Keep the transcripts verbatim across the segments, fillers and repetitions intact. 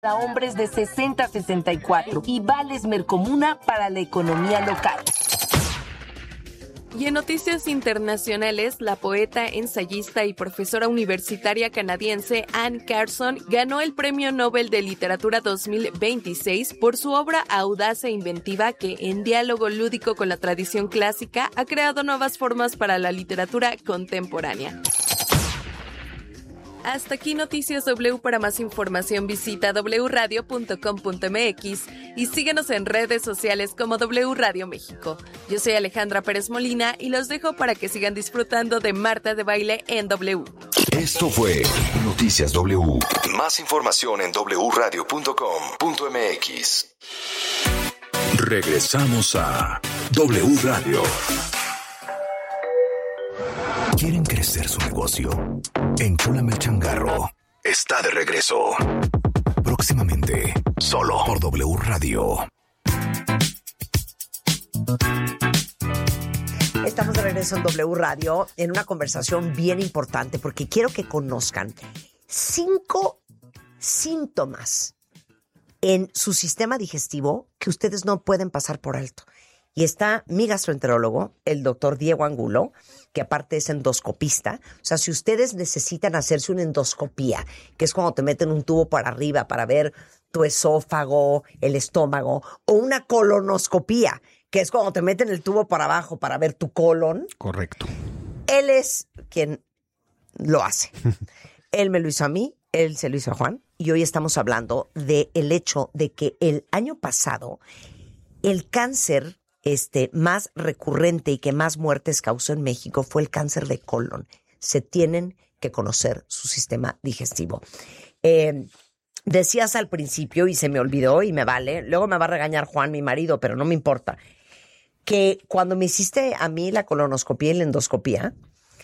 Para hombres de sesenta a sesenta y cuatro y vales Mercomuna para la economía local. Y en noticias internacionales, la poeta, ensayista y profesora universitaria canadiense Anne Carson ganó el Premio Nobel de Literatura dos mil veintiséis por su obra audaz e inventiva que, en diálogo lúdico con la tradición clásica, ha creado nuevas formas para la literatura contemporánea. Hasta aquí Noticias W. Para más información visita doble u radio punto com punto m x y síguenos en redes sociales como W Radio México. Yo soy Alejandra Pérez Molina y los dejo para que sigan disfrutando de Marta de Baile en W. Esto fue Noticias W. Más información en doble u radio punto com punto m x. Regresamos a W Radio. ¿Quieren crecer su negocio? Enchúlame el changarro. Está de regreso. Próximamente, solo por W Radio. Estamos de regreso en W Radio en una conversación bien importante porque quiero que conozcan cinco síntomas en su sistema digestivo que ustedes no pueden pasar por alto. Y está mi gastroenterólogo, el doctor Diego Angulo, que aparte es endoscopista. O sea, si ustedes necesitan hacerse una endoscopía, que es cuando te meten un tubo para arriba para ver tu esófago, el estómago, o una colonoscopía, que es cuando te meten el tubo para abajo para ver tu colon. Correcto. Él es quien lo hace. Él me lo hizo a mí, él se lo hizo a Juan, y hoy estamos hablando del hecho de que el año pasado el cáncer este, más recurrente y que más muertes causó en México fue el cáncer de colon. Se tienen que conocer su sistema digestivo. Eh, decías al principio, y se me olvidó y me vale, luego me va a regañar Juan, mi marido, pero no me importa, que cuando me hiciste a mí la colonoscopía y la endoscopía,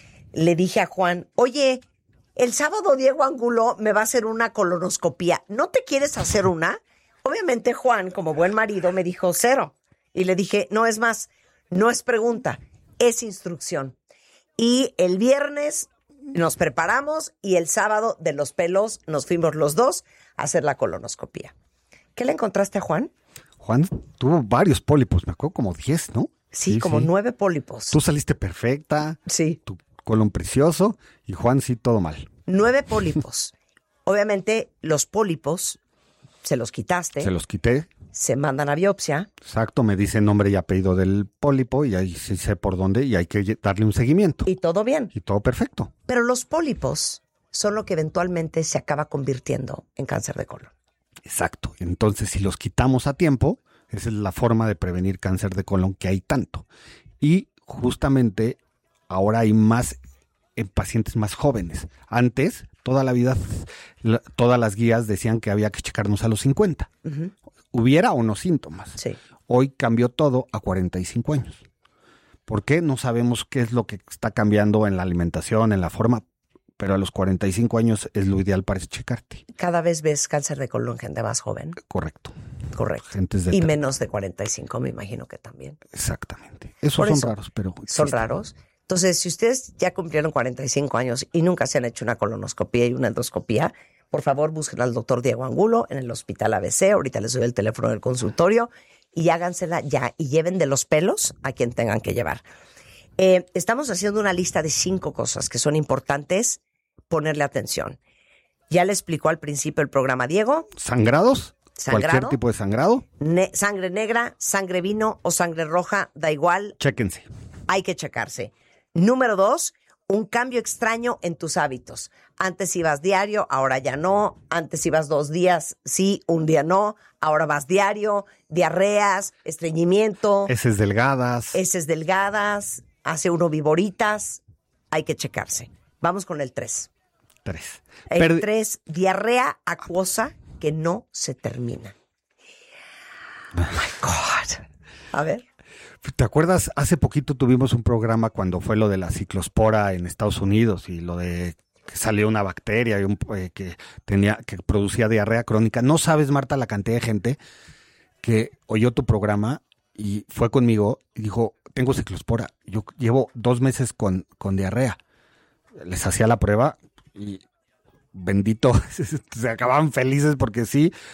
le dije a Juan, oye, el sábado Diego Angulo me va a hacer una colonoscopía, ¿no te quieres hacer una? Obviamente Juan, como buen marido, me dijo cero. Y le dije, no es más, no es pregunta, es instrucción. Y el viernes nos preparamos y el sábado de los pelos nos fuimos los dos a hacer la colonoscopía. ¿Qué le encontraste a Juan? Juan tuvo varios pólipos, me acuerdo como diez, ¿no? Sí, sí como sí. nueve pólipos. Tú saliste perfecta. Sí. Tu colon precioso y Juan sí todo mal. Nueve pólipos. Obviamente los pólipos se los quitaste. Se los quité. Se mandan a biopsia. Exacto, me dice nombre y apellido del pólipo y ahí sí sé por dónde y hay que darle un seguimiento. Y todo bien. Y todo perfecto. Pero los pólipos son lo que eventualmente se acaba convirtiendo en cáncer de colon. Exacto. Entonces, si los quitamos a tiempo, esa es la forma de prevenir cáncer de colon que hay tanto. Y justamente ahora hay más en pacientes más jóvenes. Antes, toda la vida, la, todas las guías decían que había que checarnos a los cincuenta. Uh-huh. Hubiera o no síntomas. Sí. Hoy cambió todo a cuarenta y cinco años. ¿Por qué? No sabemos qué es lo que está cambiando en la alimentación, en la forma, pero a los cuarenta y cinco años es lo ideal para checarte. Cada vez ves cáncer de colon en gente más joven. Correcto. Correcto. Gentes de y tra- menos de cuarenta y cinco, me imagino que también. Exactamente. Esos Por son eso, raros, pero existen. Son raros. Entonces, si ustedes ya cumplieron cuarenta y cinco años y nunca se han hecho una colonoscopía y una endoscopía, por favor, busquen al doctor Diego Angulo en el Hospital A B C. Ahorita les doy el teléfono del consultorio y hágansela ya y lleven de los pelos a quien tengan que llevar. Eh, estamos haciendo una lista de cinco cosas que son importantes ponerle atención. Ya le explicó al principio el programa Diego. ¿Sangrados? Sangrado, cualquier tipo de sangrado. Ne- sangre negra, sangre vino o sangre roja, da igual. Chéquense. Hay que checarse. Número dos, un cambio extraño en tus hábitos. Antes ibas diario, ahora ya no. Antes ibas dos días, sí, un día no. Ahora vas diario. Diarreas, estreñimiento. Heces delgadas. Heces delgadas. Hace uno viboritas. Hay que checarse. Vamos con el tres. Tres. El Per- tres, diarrea acuosa que no se termina. Oh my God. A ver. ¿Te acuerdas? Hace poquito tuvimos un programa cuando fue lo de la ciclospora en Estados Unidos y lo de que salió una bacteria y un, eh, que tenía que producía diarrea crónica. No sabes, Marta, la cantidad de gente que oyó tu programa y fue conmigo y dijo, tengo ciclospora. Yo llevo dos meses con, con diarrea. Les hacía la prueba y bendito, se acababan felices porque sí,